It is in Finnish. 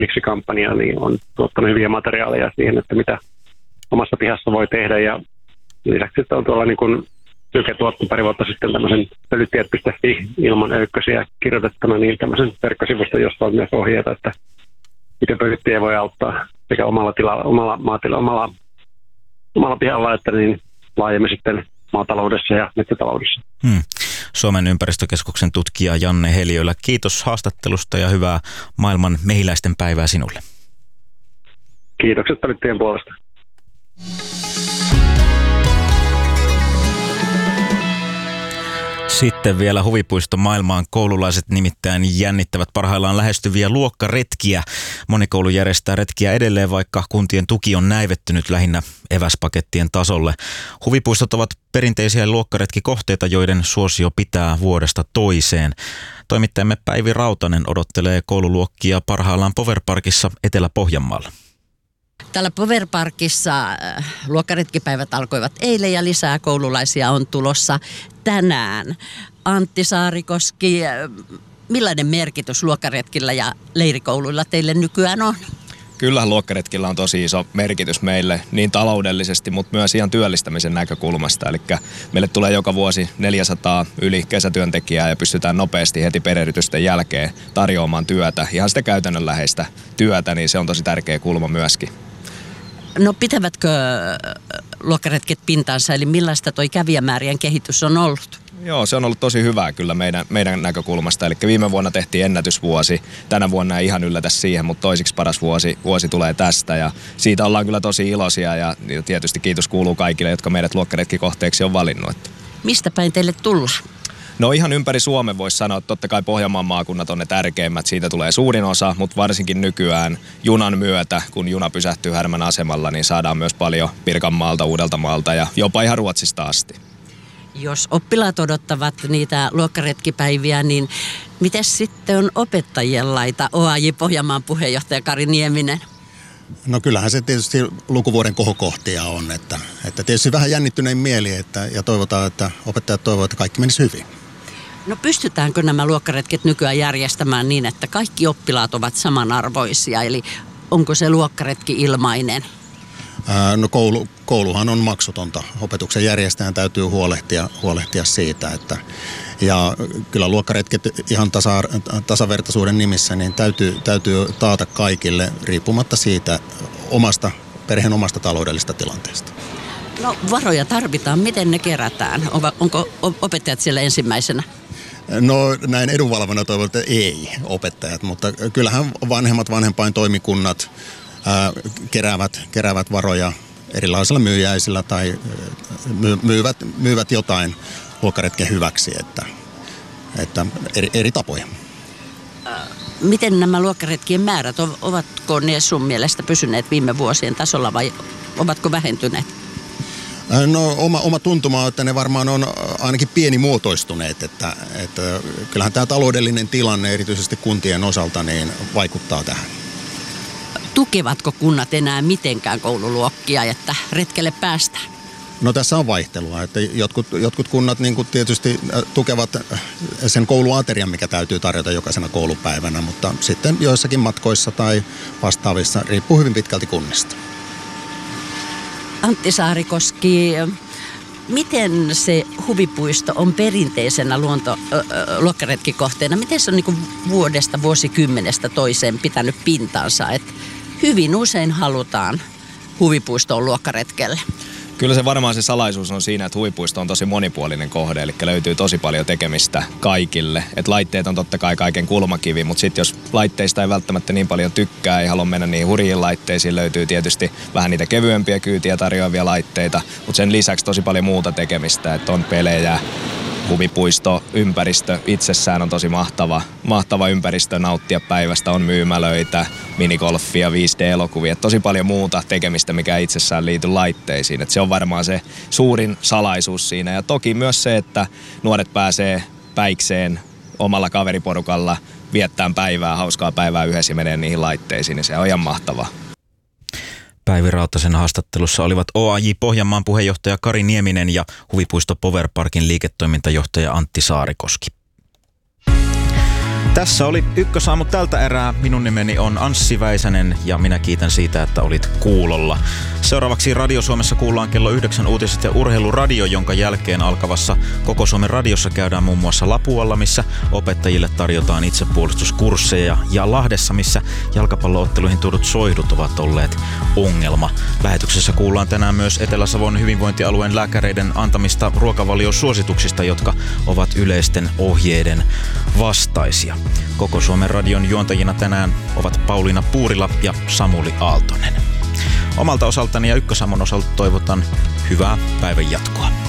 miksi-kampanja, niin on tuottanut hyviä materiaaleja siihen, että mitä omassa pihassa voi tehdä. Ja lisäksi on tuolla niin kuin Syke tuotti pari vuotta sitten tämmöisen pölytiet.fi ilman öykkösiä kirjoitettuna niin tämmöisen verkkosivuston, jossa on myös ohjeita, että miten pölyttiä voi auttaa sekä omalla pihalla että niin laajemmin sitten maataloudessa ja metsätaloudessa. Suomen ympäristökeskuksen tutkija Janne Heliölä, kiitos haastattelusta ja hyvää maailman mehiläisten päivää sinulle. Kiitokset pölyttien puolesta. Sitten vielä huvipuisto maailmaan. Koululaiset nimittäin jännittävät parhaillaan lähestyviä luokkaretkiä. Moni koulu järjestää retkiä edelleen, vaikka kuntien tuki on näivettynyt lähinnä eväspakettien tasolle. Huvipuistot ovat perinteisiä luokkaretkikohteita, joiden suosio pitää vuodesta toiseen. Toimittajamme Päivi Rautanen odottelee koululuokkia parhaillaan Powerparkissa Etelä-Pohjanmaalla. Täällä Powerparkissa luokkaretkipäivät alkoivat eilen ja lisää koululaisia on tulossa tänään. Antti Saarikoski, millainen merkitys luokkaretkillä ja leirikouluilla teille nykyään on? Kyllähän luokkaretkillä on tosi iso merkitys meille niin taloudellisesti, mutta myös ihan työllistämisen näkökulmasta. Eli meille tulee joka vuosi 400 yli kesätyöntekijää ja pystytään nopeasti heti perehdytysten jälkeen tarjoamaan työtä. Ihan sitä käytännönläheistä työtä, niin se on tosi tärkeä kulma myöskin. No pitävätkö luokkaretket pintansa, eli millaista toi kävijämäärien kehitys on ollut? Joo, se on ollut tosi hyvää kyllä meidän näkökulmasta. Eli viime vuonna tehtiin ennätysvuosi. Tänä vuonna ei ihan yllätä siihen, mutta toisiksi paras vuosi tulee tästä. Ja siitä ollaan kyllä tosi iloisia ja tietysti kiitos kuuluu kaikille, jotka meidät luokkaretkikohteeksi on valinnut. Mistä päin teille tullaan? No ihan ympäri Suomen voisi sanoa, että totta kai Pohjanmaan maakunnat on ne tärkeimmät, siitä tulee suurin osa, mutta varsinkin nykyään junan myötä, kun juna pysähtyy Härmän asemalla, niin saadaan myös paljon Pirkanmaalta, Uudeltamaalta ja jopa ihan Ruotsista asti. Jos oppilaat odottavat niitä luokkaretkipäiviä, niin miten sitten on opettajien laita? OAJ Pohjanmaan puheenjohtaja Kari Nieminen. No kyllähän se tietysti lukuvuoden kohokohtia on, että tietysti vähän jännittynein mieli ja toivotaan, että opettajat toivovat, että kaikki menisi hyvin. No pystytäänkö nämä luokkaretket nykyään järjestämään niin, että kaikki oppilaat ovat samanarvoisia, eli onko se luokkaretki ilmainen? No kouluhan on maksutonta. Opetuksen järjestäjän täytyy huolehtia siitä, ja kyllä luokkaretket ihan tasavertaisuuden nimissä niin täytyy taata kaikille riippumatta siitä perheen omasta taloudellisesta tilanteesta. No varoja tarvitaan. Miten ne kerätään? Onko opettajat siellä ensimmäisenä? No näin edunvalvona toivon, että ei opettajat, mutta kyllähän vanhempaintoimikunnat keräävät varoja erilaisilla myyjäisillä tai myyvät jotain luokkaretken hyväksi, että eri tapoja. Miten nämä luokkaretkien määrät, ovatko ne sun mielestä pysyneet viime vuosien tasolla vai ovatko vähentyneet? No oma tuntuma on, että ne varmaan on ainakin pienimuotoistuneet, että kyllähän tämä taloudellinen tilanne erityisesti kuntien osalta niin vaikuttaa tähän. Tukevatko kunnat enää mitenkään koululuokkia, että retkelle päästään? No tässä on vaihtelua, että jotkut kunnat niin kuin tietysti tukevat sen kouluaterian, mikä täytyy tarjota jokaisena koulupäivänä, mutta sitten joissakin matkoissa tai vastaavissa riippuu hyvin pitkälti kunnista. Antti Saarikoski, miten se huvipuisto on perinteisenä luokkaretkikohteena? Miten se on niin kuin vuosikymmenestä toiseen pitänyt pintansa? Että hyvin usein halutaan huvipuistoon luokkaretkelle. Kyllä se varmaan se salaisuus on siinä, että huvipuisto on tosi monipuolinen kohde, eli löytyy tosi paljon tekemistä kaikille. Et laitteet on totta kai kaiken kulmakivi, mutta sitten jos laitteista ei välttämättä niin paljon tykkää, ei halua mennä niin hurjiin laitteisiin, löytyy tietysti vähän niitä kevyempiä kyytiä tarjoavia laitteita, mutta sen lisäksi tosi paljon muuta tekemistä, että on pelejä, huvipuisto, ympäristö itsessään on tosi mahtava ympäristö nauttia päivästä, on myymälöitä, minigolfia, 5D-elokuvia, tosi paljon muuta tekemistä, mikä itsessään liity laitteisiin. Et se on varmaan se suurin salaisuus siinä ja toki myös se, että nuoret pääsee päikseen omalla kaveriporukalla viettämään hauskaa päivää yhdessä ja menee niihin laitteisiin, niin se on ihan mahtavaa. Päivi Rautasen haastattelussa olivat OAJ Pohjanmaan puheenjohtaja Kari Nieminen ja huvipuisto Powerparkin liiketoimintajohtaja Antti Saarikoski. Tässä oli Ykkösaamu tältä erää. Minun nimeni on Anssi Väisänen ja minä kiitän siitä, että olit kuulolla. Seuraavaksi Radio Suomessa kuullaan kello 9 uutiset ja urheiluradio, jonka jälkeen alkavassa Koko Suomen radiossa käydään muun muassa Lapualla, missä opettajille tarjotaan itsepuolustuskursseja, ja Lahdessa, missä jalkapallootteluihin tuodut soihdut ovat olleet ongelma. Lähetyksessä kuullaan tänään myös Etelä-Savon hyvinvointialueen lääkäreiden antamista ruokavaliosuosituksista, jotka ovat yleisten ohjeiden vastaisia. Koko Suomen radion juontajina tänään ovat Pauliina Puurila ja Samuli Aaltonen. Omalta osaltani ja Ykkösaamun osalta toivotan hyvää päivän jatkoa.